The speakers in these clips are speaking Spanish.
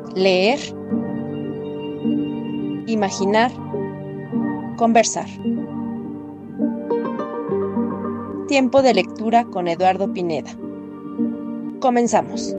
leer, imaginar, conversar. Tiempo de lectura con Eduardo Pineda. Comenzamos.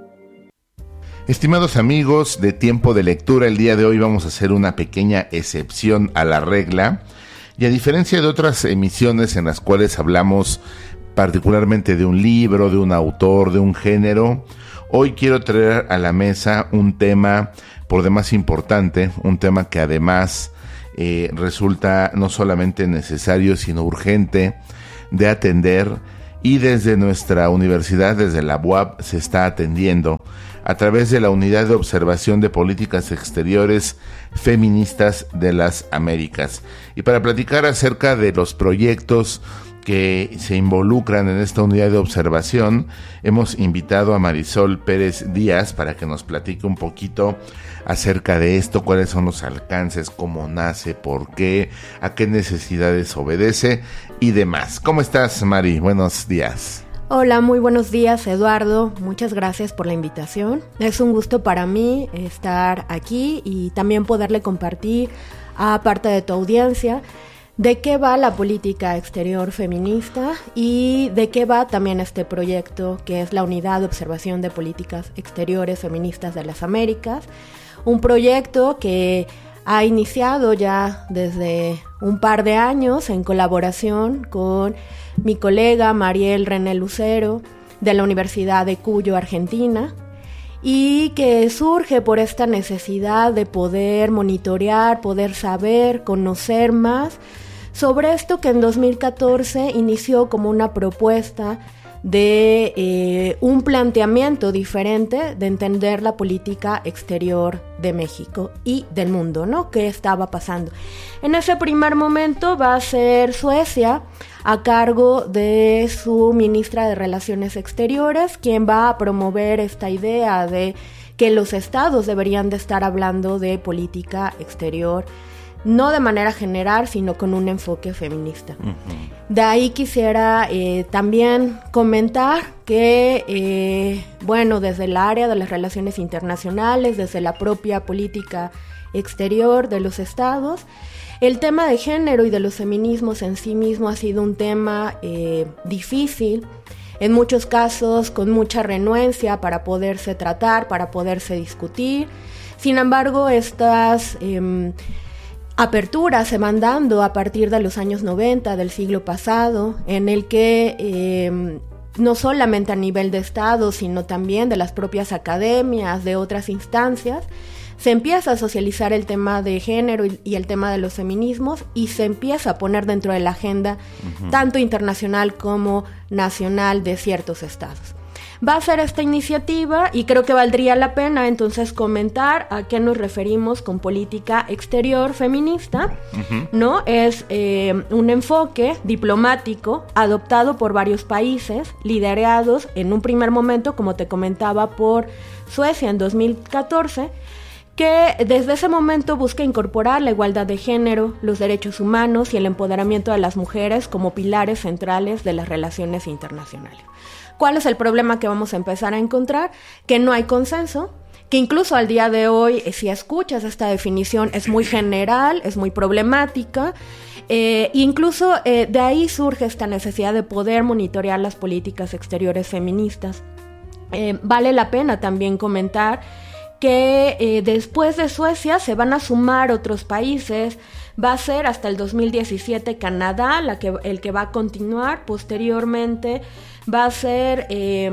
Estimados amigos de Tiempo de Lectura, el día de hoy vamos a hacer una pequeña excepción a la regla, y a diferencia de otras emisiones en las cuales hablamos particularmente de un libro, de un autor, de un género, hoy quiero traer a la mesa un tema por demás importante, un tema que además resulta no solamente necesario sino urgente de atender, y desde nuestra universidad, desde la UAP, se está atendiendo a través de la Unidad de Observación de Políticas Exteriores Feministas de las Américas. Y para platicar acerca de los proyectos que se involucran en esta unidad de observación, hemos invitado a Marisol Pérez Díaz para que nos platique un poquito acerca de esto, cuáles son los alcances, cómo nace, por qué, a qué necesidades obedece y demás. ¿Cómo estás, Mari? Buenos días. Hola, muy buenos días, Eduardo. Muchas gracias por la invitación. Es un gusto para mí estar aquí y también poderle compartir a parte de tu audiencia de qué va la política exterior feminista y de qué va también este proyecto que es la Unidad de Observación de Políticas Exteriores Feministas de las Américas. Un proyecto que ha iniciado ya desde un par de años en colaboración con mi colega Mariel René Lucero de la Universidad de Cuyo, Argentina, y que surge por esta necesidad de poder monitorear, poder saber, conocer más sobre esto que en 2014 inició como una propuesta de un planteamiento diferente de entender la política exterior de México y del mundo, ¿no? ¿Qué estaba pasando? En ese primer momento va a ser Suecia, a cargo de su ministra de Relaciones Exteriores, quien va a promover esta idea de que los estados deberían de estar hablando de política exterior, no de manera general, sino con un enfoque feminista. Uh-huh. De ahí quisiera también comentar que, desde el área de las relaciones internacionales, desde la propia política exterior de los estados, el tema de género y de los feminismos en sí mismo ha sido un tema difícil, en muchos casos con mucha renuencia para poderse tratar, para poderse discutir. Sin embargo, estas aperturas se van dando a partir de los años 90 del siglo pasado, en el que no solamente a nivel de Estado, sino también de las propias academias, de otras instancias, se empieza a socializar el tema de género y el tema de los feminismos, y se empieza a poner dentro de la agenda tanto internacional como nacional de ciertos estados. Va a ser esta iniciativa y creo que valdría la pena entonces comentar a qué nos referimos con política exterior feminista, ¿no? Es un enfoque diplomático adoptado por varios países, liderados en un primer momento, como te comentaba, por Suecia en 2014, que desde ese momento busca incorporar la igualdad de género, los derechos humanos y el empoderamiento de las mujeres como pilares centrales de las relaciones internacionales. ¿Cuál es el problema que vamos a empezar a encontrar? Que no hay consenso, que incluso al día de hoy, si escuchas esta definición, es muy general, es muy problemática, incluso de ahí surge esta necesidad de poder monitorear las políticas exteriores feministas. Vale la pena también comentar que después de Suecia se van a sumar otros países. Va a ser hasta el 2017 Canadá el que va a continuar. Posteriormente va a ser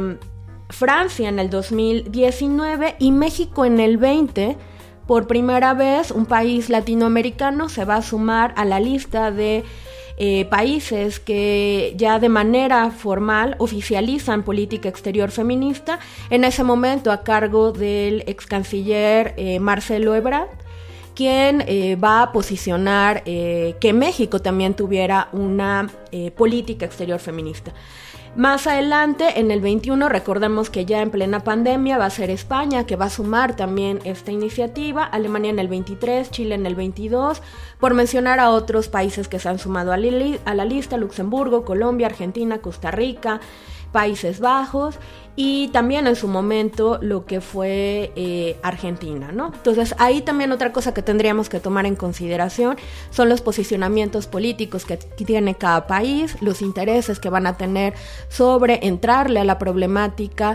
Francia en el 2019 y México en el 20. Por primera vez un país latinoamericano se va a sumar a la lista de países que ya de manera formal oficializan política exterior feminista, en ese momento a cargo del ex canciller Marcelo Ebrard, quien va a posicionar que México también tuviera una política exterior feminista. Más adelante, en el 21, recordemos que ya en plena pandemia va a ser España, que va a sumar también esta iniciativa, Alemania en el 23, Chile en el 22, por mencionar a otros países que se han sumado a la lista, Luxemburgo, Colombia, Argentina, Costa Rica, Países Bajos y también en su momento lo que fue Argentina, ¿no? Entonces ahí también otra cosa que tendríamos que tomar en consideración son los posicionamientos políticos que tiene cada país, los intereses que van a tener sobre entrarle a la problemática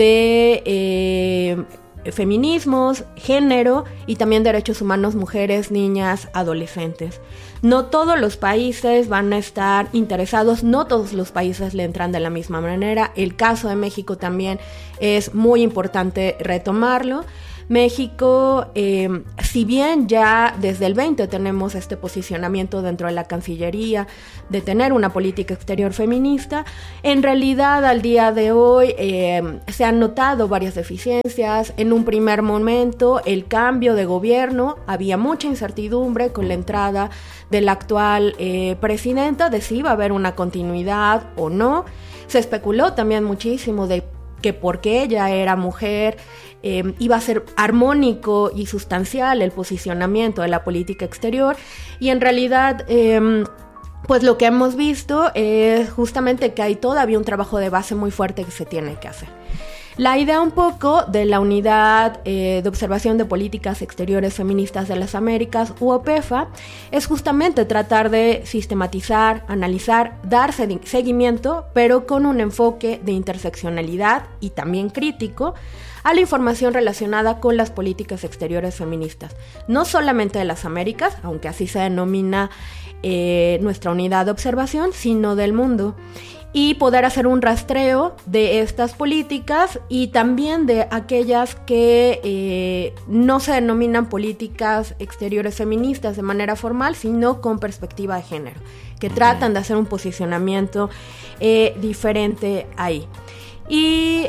de feminismos, género y también derechos humanos, mujeres, niñas, adolescentes. No todos los países van a estar interesados, no todos los países le entran de la misma manera. El caso de México también es muy importante retomarlo. México, si bien ya desde el 20 tenemos este posicionamiento dentro de la Cancillería de tener una política exterior feminista, en realidad al día de hoy se han notado varias deficiencias. En un primer momento, el cambio de gobierno, había mucha incertidumbre con la entrada de la actual presidenta de si iba a haber una continuidad o no. Se especuló también muchísimo de que porque ella era mujer iba a ser armónico y sustancial el posicionamiento de la política exterior, y en realidad pues lo que hemos visto es justamente que hay todavía un trabajo de base muy fuerte que se tiene que hacer. La idea un poco de la Unidad de Observación de Políticas Exteriores Feministas de las Américas, UOPEFA, es justamente tratar de sistematizar, analizar, dar seguimiento, pero con un enfoque de interseccionalidad y también crítico a la información relacionada con las políticas exteriores feministas, no solamente de las Américas, aunque así se denomina nuestra unidad de observación, sino del mundo, y poder hacer un rastreo de estas políticas y también de aquellas que no se denominan políticas exteriores feministas de manera formal, sino con perspectiva de género, que tratan de hacer un posicionamiento diferente ahí. Y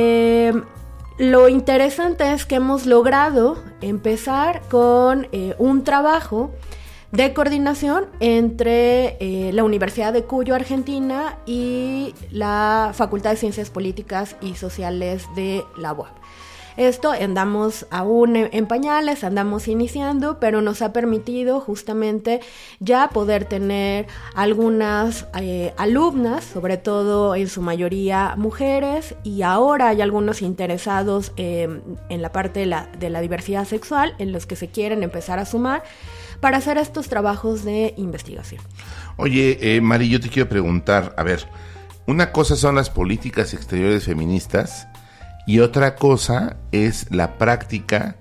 lo interesante es que hemos logrado empezar con un trabajo de coordinación entre la Universidad de Cuyo, Argentina, y la Facultad de Ciencias Políticas y Sociales de la UAP. Esto andamos aún en pañales, andamos iniciando, pero nos ha permitido justamente ya poder tener algunas alumnas, sobre todo en su mayoría mujeres, y ahora hay algunos interesados en la parte de la diversidad sexual, en los que se quieren empezar a sumar para hacer estos trabajos de investigación. Oye, Mari, yo te quiero preguntar, a ver, una cosa son las políticas exteriores feministas y otra cosa es la práctica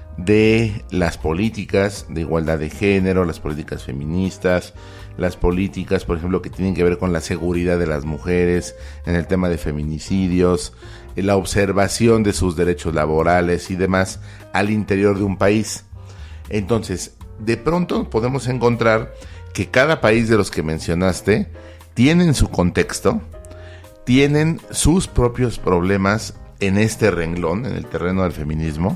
de las políticas de igualdad de género, las políticas feministas, las políticas, por ejemplo, que tienen que ver con la seguridad de las mujeres en el tema de feminicidios, la observación de sus derechos laborales y demás al interior de un país. Entonces, de pronto podemos encontrar que cada país de los que mencionaste tienen su contexto, tienen sus propios problemas en este renglón, en el terreno del feminismo,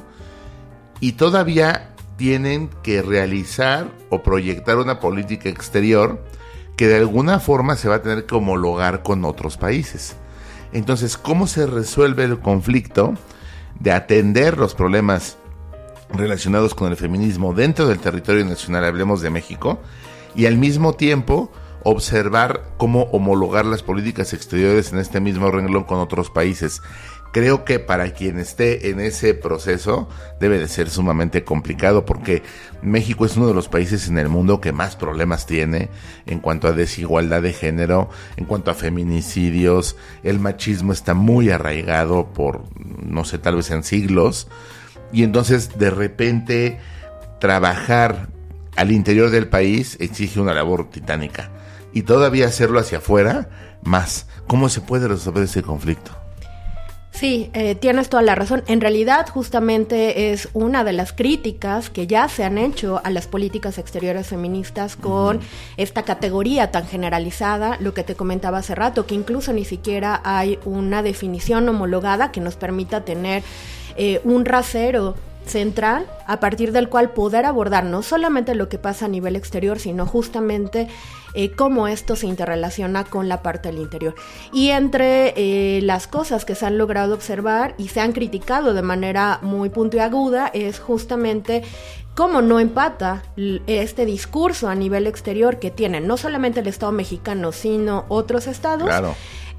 y todavía tienen que realizar o proyectar una política exterior que de alguna forma se va a tener que homologar con otros países. Entonces, ¿cómo se resuelve el conflicto de atender los problemas relacionados con el feminismo dentro del territorio nacional, hablemos de México, y al mismo tiempo observar cómo homologar las políticas exteriores en este mismo renglón con otros países? Creo que para quien esté en ese proceso debe de ser sumamente complicado, porque México es uno de los países en el mundo que más problemas tiene en cuanto a desigualdad de género, en cuanto a feminicidios. El machismo está muy arraigado por, no sé, tal vez en siglos. Y entonces, de repente, trabajar al interior del país exige una labor titánica. Y todavía hacerlo hacia afuera, más. ¿Cómo se puede resolver ese conflicto? Sí, tienes toda la razón. En realidad, justamente es una de las críticas que ya se han hecho a las políticas exteriores feministas con esta categoría tan generalizada, lo que te comentaba hace rato, que incluso ni siquiera hay una definición homologada que nos permita tener un rasero central a partir del cual poder abordar no solamente lo que pasa a nivel exterior, sino justamente cómo esto se interrelaciona con la parte del interior. Y entre las cosas que se han logrado observar y se han criticado de manera muy puntiaguda es justamente cómo no empata este discurso a nivel exterior que tiene no solamente el Estado mexicano, sino otros estados. Claro.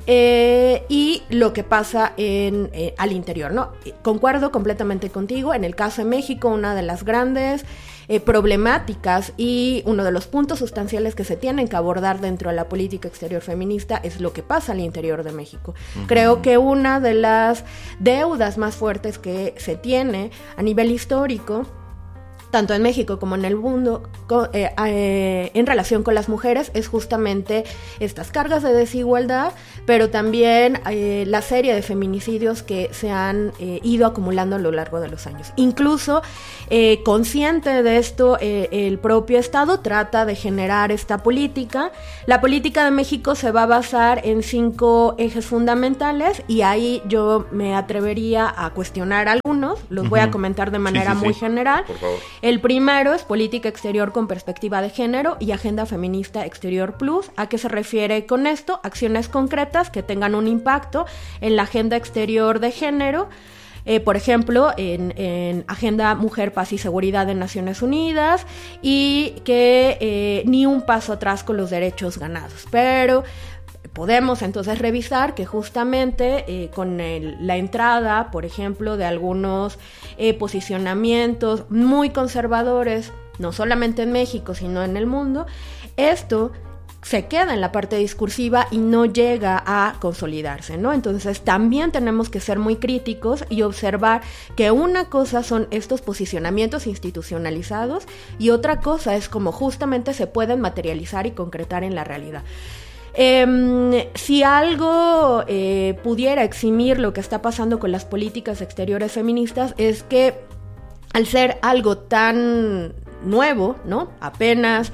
y lo que pasa al interior, ¿no? Concuerdo completamente contigo. En el caso de México, una de las grandes problemáticas y uno de los puntos sustanciales que se tienen que abordar dentro de la política exterior feminista es lo que pasa al interior de México. Uh-huh. Creo que una de las deudas más fuertes que se tiene a nivel histórico, tanto en México como en el mundo, en relación con las mujeres, es justamente estas cargas de desigualdad, pero también la serie de feminicidios que se han ido acumulando a lo largo de los años. Incluso, consciente de esto, el propio Estado trata de generar esta política. La política de México se va a basar en 5 ejes fundamentales, y ahí yo me atrevería a cuestionar algunos, los voy a comentar de manera muy general. Por favor. El primero es política exterior con perspectiva de género y agenda feminista exterior plus. ¿A qué se refiere con esto? Acciones concretas que tengan un impacto en la agenda exterior de género. Por ejemplo, en Agenda Mujer, Paz y Seguridad de Naciones Unidas, y que ni un paso atrás con los derechos ganados. Pero podemos entonces revisar que justamente con la entrada, por ejemplo, de algunos posicionamientos muy conservadores, no solamente en México, sino en el mundo, esto se queda en la parte discursiva y no llega a consolidarse, ¿no? Entonces también tenemos que ser muy críticos y observar que una cosa son estos posicionamientos institucionalizados y otra cosa es cómo justamente se pueden materializar y concretar en la realidad. Si algo pudiera eximir lo que está pasando con las políticas exteriores feministas, es que al ser algo tan nuevo, ¿no? Apenas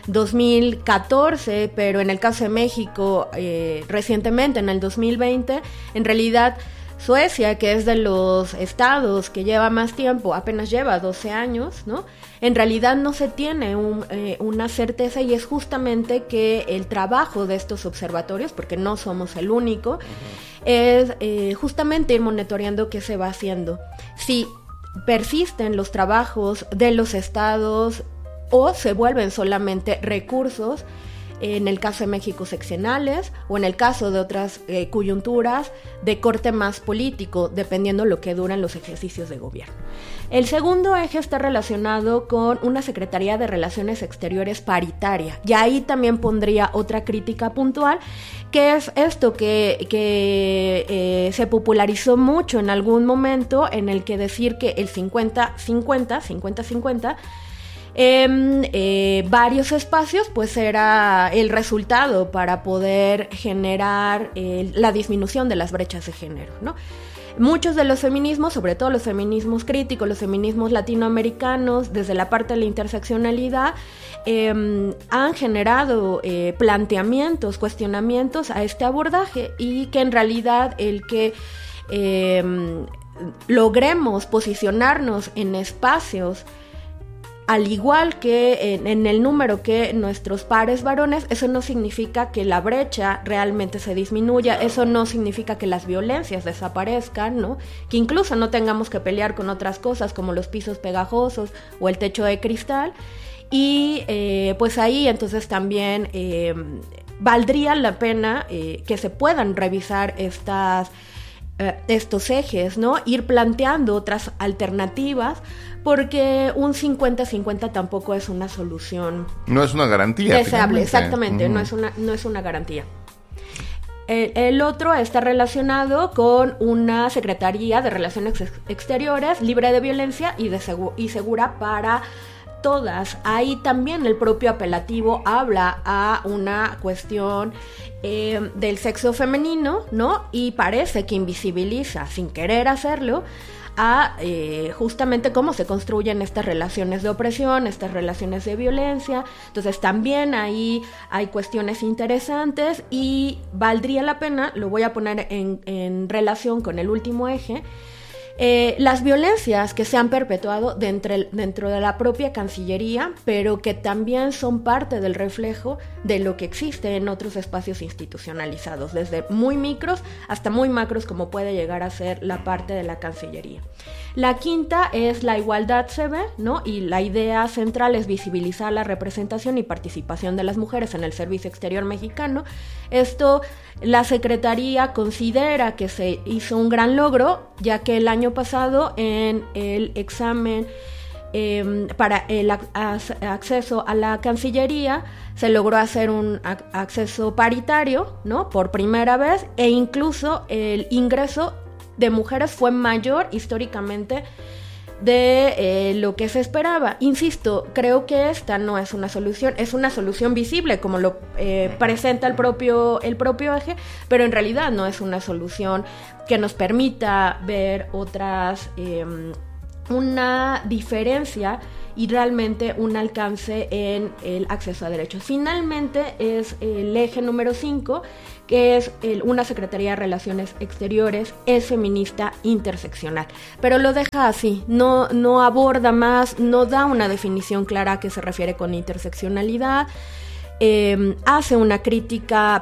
2014, pero en el caso de México recientemente, en el 2020, en realidad Suecia, que es de los estados que lleva más tiempo, apenas lleva 12 años, ¿no? En realidad no se tiene una certeza, y es justamente que el trabajo de estos observatorios, porque no somos el único, es justamente ir monitoreando qué se va haciendo. Si persisten los trabajos de los estados o se vuelven solamente recursos, en el caso de México seccionales, o en el caso de otras coyunturas de corte más político, dependiendo lo que duran los ejercicios de gobierno. El segundo eje está relacionado con una Secretaría de Relaciones Exteriores paritaria, y ahí también pondría otra crítica puntual, que es esto que se popularizó mucho en algún momento, en el que decir que el 50-50 varios espacios pues era el resultado para poder generar la disminución de las brechas de género, ¿no? Muchos de los feminismos, sobre todo los feminismos críticos, los feminismos latinoamericanos, desde la parte de la interseccionalidad, han generado planteamientos, cuestionamientos a este abordaje, y que en realidad el que logremos posicionarnos en espacios al igual que en el número que nuestros pares varones, eso no significa que la brecha realmente se disminuya, eso no significa que las violencias desaparezcan, ¿no? Que incluso no tengamos que pelear con otras cosas como los pisos pegajosos o el techo de cristal. Y pues ahí entonces también valdría la pena que se puedan revisar estos ejes, ¿no? Ir planteando otras alternativas, porque un 50-50 tampoco es una solución. No es una garantía. Deseable, exactamente, no es una garantía. El otro está relacionado con una Secretaría de Relaciones Exteriores libre de violencia y segura para todas. Ahí también el propio apelativo habla a una cuestión del sexo femenino, ¿no? Y parece que invisibiliza, sin querer hacerlo, a justamente cómo se construyen estas relaciones de opresión, estas relaciones de violencia. Entonces también ahí hay cuestiones interesantes, y valdría la pena, lo voy a poner en relación con el último eje, las violencias que se han perpetuado dentro de la propia Cancillería, pero que también son parte del reflejo de lo que existe en otros espacios institucionalizados, desde muy micros hasta muy macros, como puede llegar a ser la parte de la Cancillería. La quinta es la igualdad se ve, ¿no? Y la idea central es visibilizar la representación y participación de las mujeres en el servicio exterior mexicano. Esto, la Secretaría considera que se hizo un gran logro, ya que el año pasado en el examen para el acceso a la Cancillería se logró hacer un acceso paritario, ¿no? Por primera vez, e incluso el ingreso de mujeres fue mayor históricamente de lo que se esperaba. Insisto, creo que esta no es una solución, es una solución visible, como lo presenta el propio eje, pero en realidad no es una solución que nos permita ver una diferencia y realmente un alcance en el acceso a derechos. Finalmente es el eje número 5, que es una Secretaría de Relaciones Exteriores, es feminista interseccional, pero lo deja así, no aborda más, no da una definición clara a qué se refiere con interseccionalidad, no hace una crítica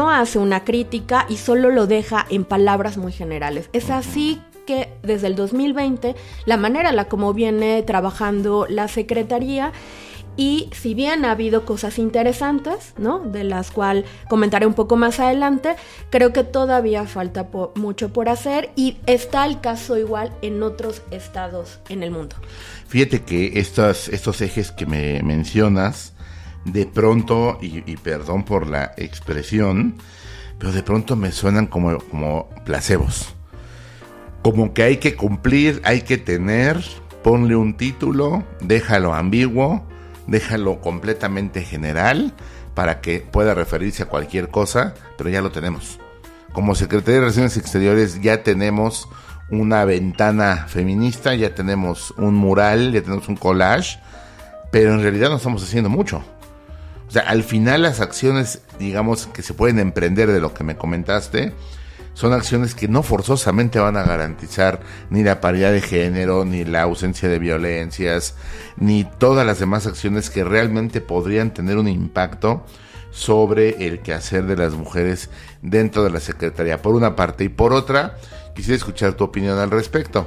y solo lo deja en palabras muy generales. Es así que desde el 2020, la manera en la como viene trabajando la Secretaría, y si bien ha habido cosas interesantes, ¿no?, de las cuales comentaré un poco más adelante, creo que todavía falta mucho por hacer, y está el caso igual en otros estados en el mundo. Fíjate que estos ejes que me mencionas, de pronto, y perdón por la expresión, pero de pronto me suenan como placebos. Como que hay que cumplir, hay que tener, ponle un título, déjalo ambiguo, déjalo completamente general para que pueda referirse a cualquier cosa, pero ya lo tenemos. Como Secretaría de Relaciones Exteriores ya tenemos una ventana feminista, ya tenemos un mural, ya tenemos un collage, pero en realidad no estamos haciendo mucho. O sea, al final las acciones, digamos, que se pueden emprender de lo que me comentaste, son acciones que no forzosamente van a garantizar ni la paridad de género, ni la ausencia de violencias, ni todas las demás acciones que realmente podrían tener un impacto sobre el quehacer de las mujeres dentro de la Secretaría, por una parte. Y por otra, quisiera escuchar tu opinión al respecto.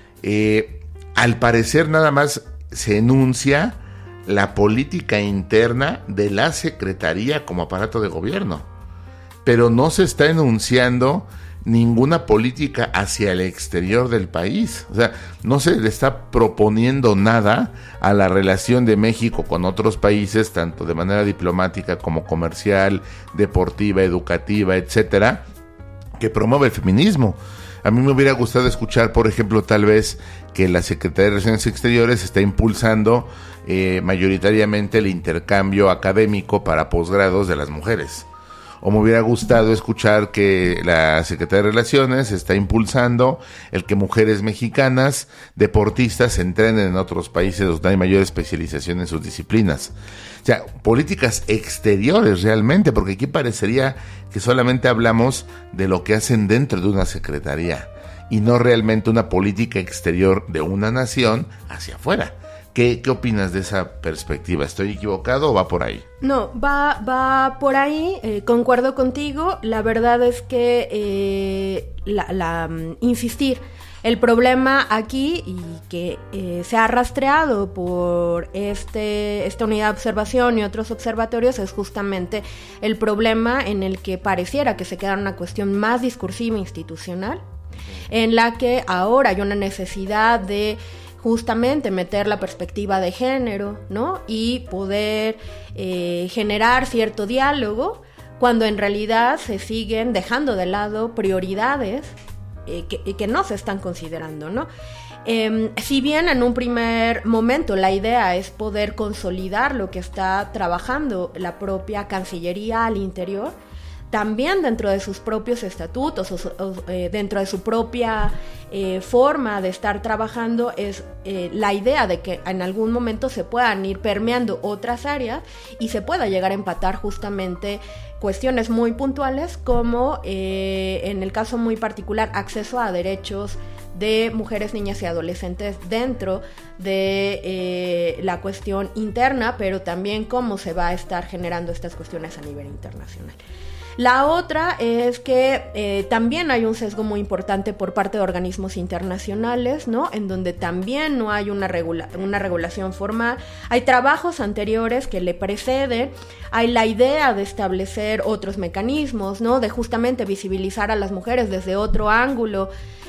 Al parecer nada más se enuncia la política interna de la Secretaría como aparato de gobierno, pero no se está enunciando ninguna política hacia el exterior del país. O sea, no se le está proponiendo nada a la relación de México con otros países, tanto de manera diplomática como comercial, deportiva, educativa, etcétera, que promueve el feminismo. A mí me hubiera gustado escuchar, por ejemplo, tal vez que la Secretaría de Relaciones Exteriores está impulsando mayoritariamente el intercambio académico para posgrados de las mujeres. O me hubiera gustado escuchar que la Secretaría de Relaciones está impulsando el que mujeres mexicanas deportistas se entrenen en otros países donde hay mayor especialización en sus disciplinas. O sea, políticas exteriores realmente, porque aquí parecería que solamente hablamos de lo que hacen dentro de una secretaría y no realmente una política exterior de una nación hacia afuera. ¿Qué opinas de esa perspectiva? ¿Estoy equivocado o va por ahí? No, va por ahí, concuerdo contigo. La verdad es que insistir, el problema aquí, y que se ha rastreado por esta unidad de observación y otros observatorios, es justamente el problema en el que pareciera que se queda una cuestión más discursiva e institucional, en la que ahora hay una necesidad de justamente meter la perspectiva de género, ¿no?, y poder generar cierto diálogo, cuando en realidad se siguen dejando de lado prioridades que no se están considerando, ¿no? Si bien en un primer momento la idea es poder consolidar lo que está trabajando la propia Cancillería al interior, también dentro de sus propios estatutos dentro de su propia forma de estar trabajando, es la idea de que en algún momento se puedan ir permeando otras áreas y se pueda llegar a empatar justamente cuestiones muy puntuales como en el caso muy particular acceso a derechos de mujeres, niñas y adolescentes dentro de la cuestión interna, pero también cómo se va a estar generando estas cuestiones a nivel internacional. La otra es que también hay un sesgo muy importante por parte de organismos internacionales, ¿no? En donde también no hay una regulación formal. Hay trabajos anteriores que le preceden, hay la idea de establecer otros mecanismos, ¿no? De justamente visibilizar a las mujeres desde otro ángulo,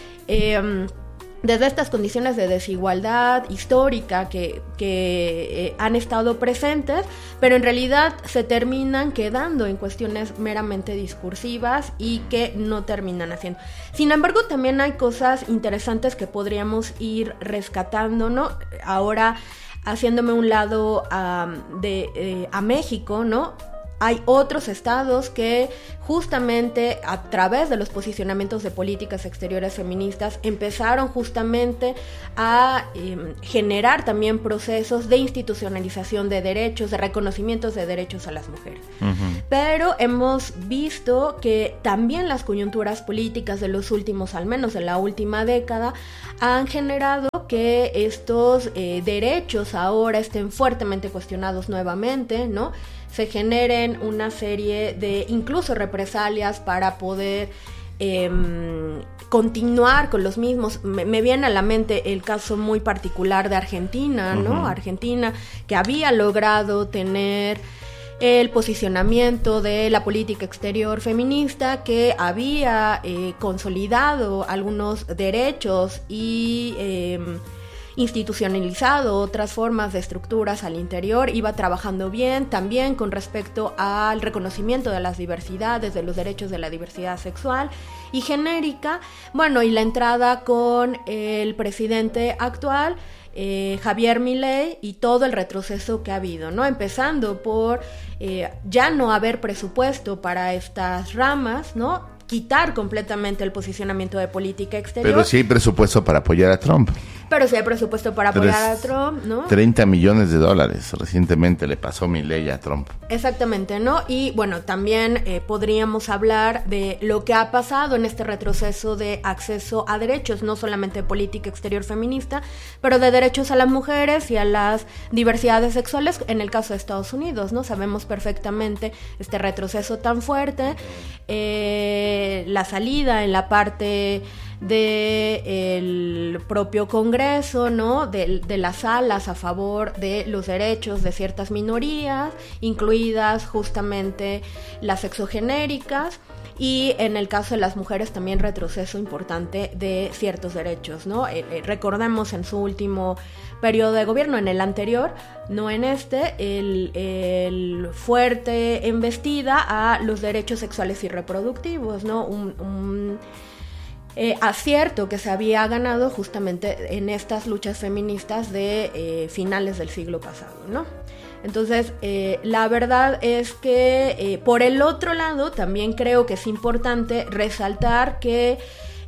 desde estas condiciones de desigualdad histórica que han estado presentes, pero en realidad se terminan quedando en cuestiones meramente discursivas y que no terminan haciendo. Sin embargo, también hay cosas interesantes que podríamos ir rescatando, ¿no? Ahora, haciéndome un lado a México, ¿no? Hay otros estados que justamente a través de los posicionamientos de políticas exteriores feministas empezaron justamente a generar también procesos de institucionalización de derechos, de reconocimientos de derechos a las mujeres. Uh-huh. Pero hemos visto que también las coyunturas políticas de los últimos, al menos de la última década, han generado que estos derechos ahora estén fuertemente cuestionados nuevamente, ¿no? Se generen una serie de incluso represalias para poder continuar con los mismos. Me viene a la mente el caso muy particular de Argentina, ¿no? Uh-huh. Argentina, que había logrado tener el posicionamiento de la política exterior feminista, que había consolidado algunos derechos y institucionalizado otras formas de estructuras al interior, iba trabajando bien también con respecto al reconocimiento de las diversidades, de los derechos de la diversidad sexual y genérica. Bueno, y la entrada con el presidente actual, Javier Milei, y todo el retroceso que ha habido, ¿no? Empezando por ya no haber presupuesto para estas ramas, ¿no? Quitar completamente el posicionamiento de política exterior. Pero sí hay presupuesto para apoyar a Trump. Pero sí hay presupuesto para apoyar a Trump, ¿no? $30 millones recientemente le pasó Milei a Trump. Exactamente, ¿no? Y bueno, también podríamos hablar de lo que ha pasado en este retroceso de acceso a derechos, no solamente de política exterior feminista, pero de derechos a las mujeres y a las diversidades sexuales, en el caso de Estados Unidos, ¿no? Sabemos perfectamente este retroceso tan fuerte, la salida en la parte del propio Congreso, ¿no? De las salas a favor de los derechos de ciertas minorías, incluidas justamente las sexogenéricas, y en el caso de las mujeres también retroceso importante de ciertos derechos, ¿no? Recordemos en su último periodo de gobierno, en el anterior, no en este, el fuerte embestida a los derechos sexuales y reproductivos, ¿no? Un acierto que se había ganado justamente en estas luchas feministas de finales del siglo pasado, ¿no? Entonces, la verdad es que por el otro lado también creo que es importante resaltar que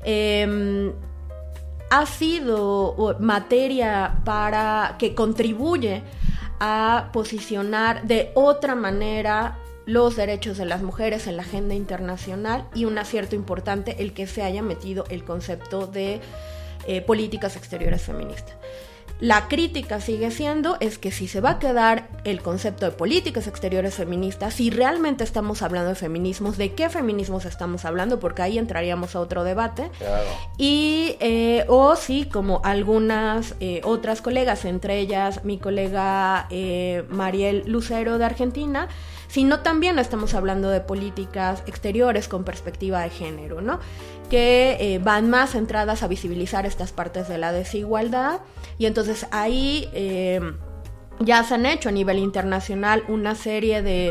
ha sido materia para que contribuye a posicionar de otra manera los derechos de las mujeres en la agenda internacional, y un acierto importante el que se haya metido el concepto de políticas exteriores feministas. La crítica sigue siendo es que si se va a quedar el concepto de políticas exteriores feministas, si realmente estamos hablando de feminismos, ¿de qué feminismos estamos hablando? Porque ahí entraríamos a otro debate. Claro. Y o sí, como algunas otras colegas, entre ellas mi colega Mariel Lucero de Argentina, sino también estamos hablando de políticas exteriores con perspectiva de género, ¿no? Que van más centradas a visibilizar estas partes de la desigualdad, y entonces ahí ya se han hecho a nivel internacional una serie de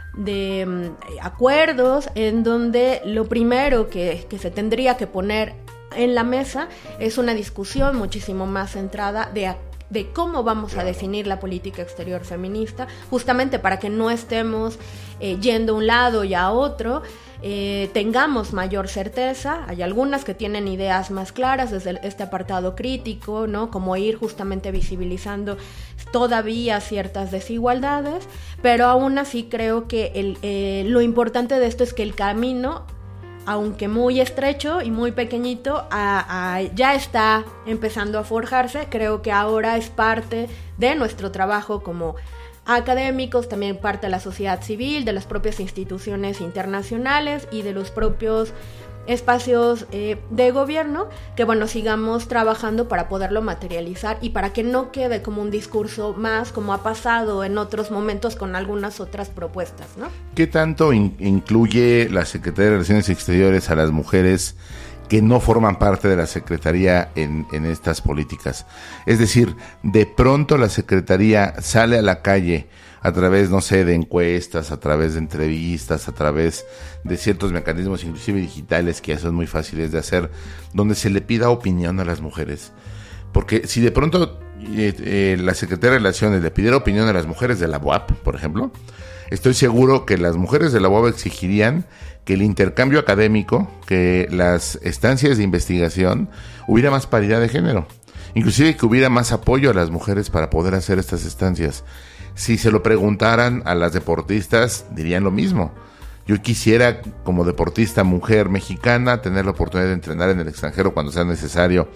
acuerdos en donde lo primero que se tendría que poner en la mesa es una discusión muchísimo más centrada de cómo vamos a definir la política exterior feminista, justamente para que no estemos yendo a un lado y a otro, tengamos mayor certeza. Hay algunas que tienen ideas más claras desde este apartado crítico, ¿no? Como ir justamente visibilizando todavía ciertas desigualdades, pero aún así creo que lo importante de esto es que el camino aunque muy estrecho y muy pequeñito, ya está empezando a forjarse. Creo que ahora es parte de nuestro trabajo como académicos, también parte de la sociedad civil, de las propias instituciones internacionales y de los propios espacios de gobierno, que bueno, sigamos trabajando para poderlo materializar y para que no quede como un discurso más, como ha pasado en otros momentos con algunas otras propuestas, ¿no? ¿Qué tanto incluye la Secretaría de Relaciones Exteriores a las mujeres que no forman parte de la Secretaría en estas políticas? Es decir, de pronto la Secretaría sale a la calle a través, no sé, de encuestas, a través de entrevistas, a través de ciertos mecanismos, inclusive digitales, que ya son muy fáciles de hacer, donde se le pida opinión a las mujeres. Porque si de pronto la Secretaría de Relaciones le pidiera opinión a las mujeres de la UAP, por ejemplo, estoy seguro que las mujeres de la UAP exigirían que el intercambio académico, que las estancias de investigación, hubiera más paridad de género. Inclusive que hubiera más apoyo a las mujeres para poder hacer estas estancias. Si se lo preguntaran a las deportistas, dirían lo mismo. Yo quisiera, como deportista mujer mexicana, tener la oportunidad de entrenar en el extranjero cuando sea necesario.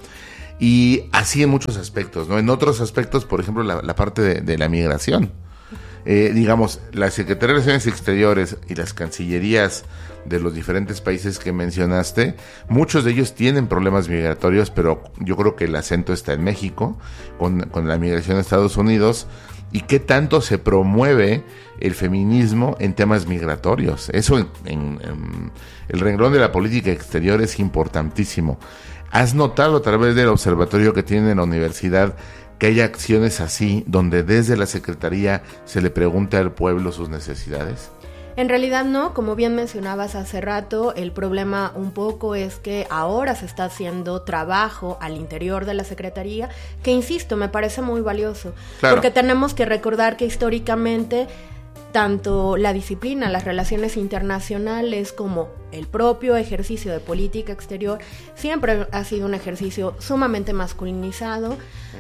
Y así en muchos aspectos, ¿no? En otros aspectos, por ejemplo, la parte de la migración. Digamos, la Secretaría de Relaciones Exteriores y las cancillerías de los diferentes países que mencionaste, muchos de ellos tienen problemas migratorios, pero yo creo que el acento está en México, con la migración a Estados Unidos. ¿Y qué tanto se promueve el feminismo en temas migratorios? Eso en el renglón de la política exterior es importantísimo. ¿Has notado a través del observatorio que tiene en la universidad que hay acciones así, donde desde la Secretaría se le pregunta al pueblo sus necesidades? En realidad no, como bien mencionabas hace rato, el problema un poco es que ahora se está haciendo trabajo al interior de la Secretaría, que insisto, me parece muy valioso, claro, porque tenemos que recordar que históricamente tanto la disciplina, las relaciones internacionales, como el propio ejercicio de política exterior, siempre ha sido un ejercicio sumamente masculinizado,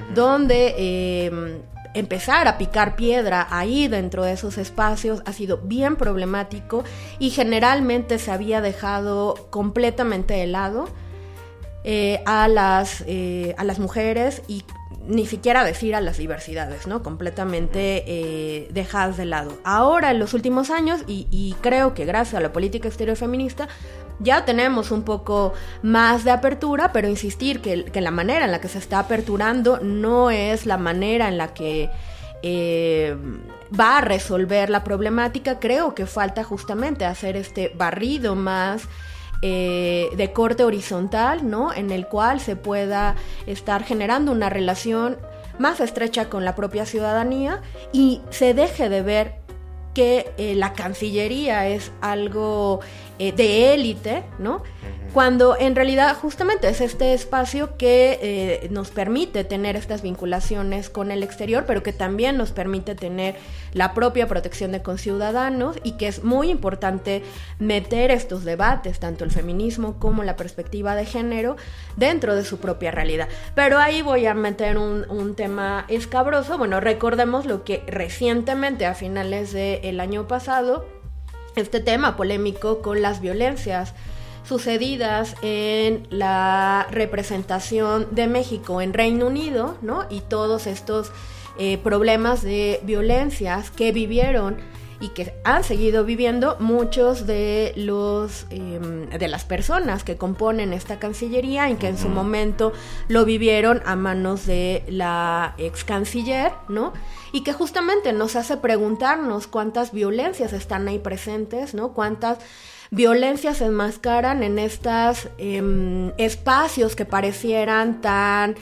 donde empezar a picar piedra ahí dentro de esos espacios ha sido bien problemático y generalmente se había dejado completamente de lado a las mujeres y ni siquiera decir a las diversidades, ¿no? Completamente dejadas de lado. Ahora, en los últimos años, y creo que gracias a la política exterior feminista, ya tenemos un poco más de apertura, pero insistir que la manera en la que se está aperturando no es la manera en la que va a resolver la problemática. Creo que falta justamente hacer este barrido más de corte horizontal, ¿no? En el cual se pueda estar generando una relación más estrecha con la propia ciudadanía y se deje de ver que la Cancillería es algo de élite, ¿no? Cuando en realidad justamente es este espacio que nos permite tener estas vinculaciones con el exterior, pero que también nos permite tener la propia protección de conciudadanos, y que es muy importante meter estos debates, tanto el feminismo como la perspectiva de género, dentro de su propia realidad. Pero ahí voy a meter un tema escabroso. Bueno, recordemos lo que recientemente, a finales del año pasado, este tema polémico con las violencias sucedidas en la representación de México en Reino Unido, ¿no? Y todos estos problemas de violencias que vivieron y que han seguido viviendo muchos de las personas que componen esta Cancillería, y que en su momento lo vivieron a manos de la ex canciller, ¿no? Y que justamente nos hace preguntarnos cuántas violencias están ahí presentes, ¿no? Cuántas violencias se enmascaran en estos espacios que parecieran tan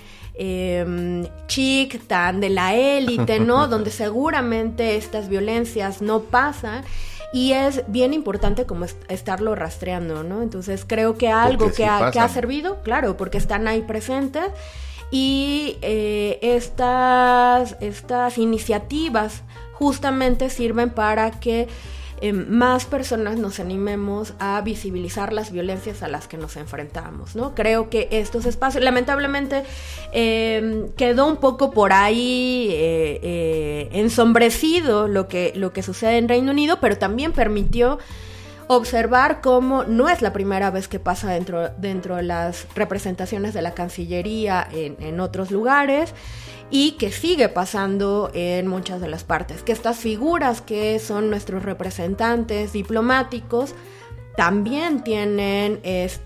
chic, tan de la élite, ¿no? Donde seguramente estas violencias no pasan, y es bien importante como estarlo rastreando, ¿no? Entonces creo que algo que ha servido, claro, porque están ahí presentes, y estas iniciativas justamente sirven para que más personas nos animemos a visibilizar las violencias a las que nos enfrentamos, ¿no? Creo que estos espacios, lamentablemente, quedó un poco por ahí ensombrecido lo que sucede en Reino Unido, pero también permitió observar cómo no es la primera vez que pasa dentro de las representaciones de la Cancillería en otros lugares, y que sigue pasando en muchas de las partes, que estas figuras que son nuestros representantes diplomáticos también tienen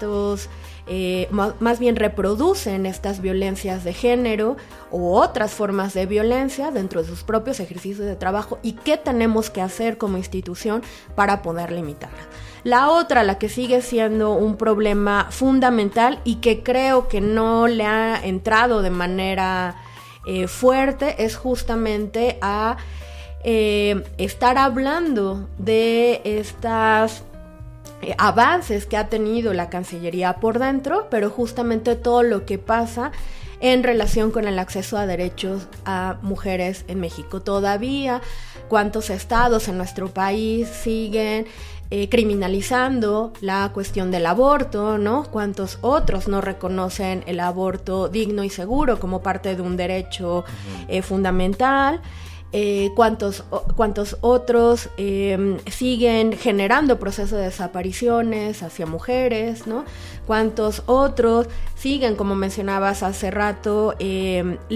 más bien reproducen estas violencias de género u otras formas de violencia dentro de sus propios ejercicios de trabajo, y qué tenemos que hacer como institución para poder limitarlas. La otra, la que sigue siendo un problema fundamental y que creo que no le ha entrado de manera fuerte, es justamente a estar hablando de estas avances que ha tenido la Cancillería por dentro, pero justamente todo lo que pasa en relación con el acceso a derechos a mujeres en México. Todavía, ¿cuántos estados en nuestro país siguen criminalizando la cuestión del aborto, ¿no? ¿Cuántos otros no reconocen el aborto digno y seguro como parte de un derecho fundamental? ¿Cuántos otros siguen generando procesos de desapariciones hacia mujeres, ¿no? ¿Cuántos otros siguen, como mencionabas hace rato,